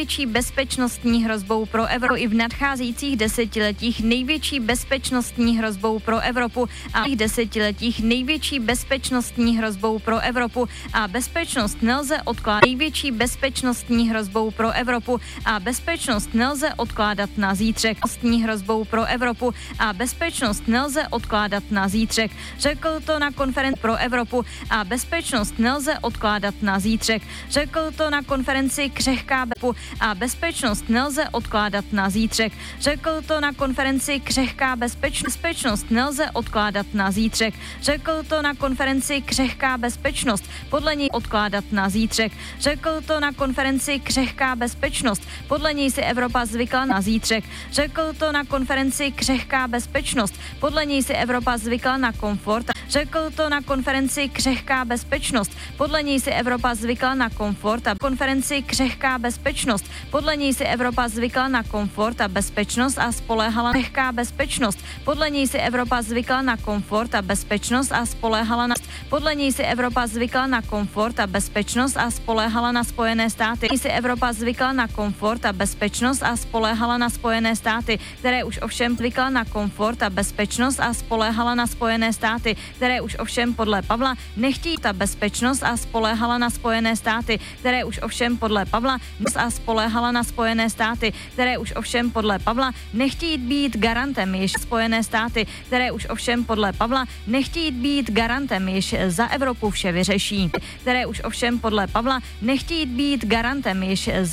největší bezpečnostní hrozbou pro Evropu i v nadcházejících desetiletích největší bezpečnostní hrozbou pro Evropu a v desetiletích největší bezpečnostní hrozbou pro Evropu a bezpečnost nelze odkládat největší bezpečnostní hrozbou pro Evropu a bezpečnost nelze odkládat na zítřek. Hrozbou pro Evropu a bezpečnost nelze odkládat na zítřek. Řekl to na konferenci pro Evropu a bezpečnost nelze odkládat na zítřek. Řekl to na konferenci křehká a bezpečnost nelze odkládat na zítřek. Řekl to na konferenci křehká bezpečnost nelze odkládat na zítřek. Řekl to na konferenci křehká bezpečnost podle něj odkládat na zítřek. Řekl to na konferenci křehká bezpečnost podle něj si Evropa zvykla na zítřek. Řekl to na konferenci křehká bezpečnost podle něj si Evropa zvykla na komfort. Řekl to na konferenci křehká bezpečnost podle něj si Evropa zvykla na komfort a konferenci křehká bezpečnost podle něj si Evropa zvykla na komfort a bezpečnost a spoléhala na křehká bezpečnost podle něj si Evropa zvykla na komfort a bezpečnost a spoléhala na podle něj si Evropa zvykla na komfort a bezpečnost a spoléhala na Spojené státy. Si Evropa zvykla na komfort a bezpečnost a spoléhala na Spojené státy, které už ovšem zvykla na komfort a bezpečnost a spoléhala na Spojené státy, které už ovšem podle Pavla nechtějí ta bezpečnost a spoléhala na Spojené státy, které už ovšem podle Pavla a spoléhala na Spojené státy, které už ovšem podle Pavla nechtějí být garantem již Spojené státy, které už ovšem podle Pavla nechtějí být garantem již za Evropu vše vyřeší, které už ovšem podle Pavla nechtějí být garantem již za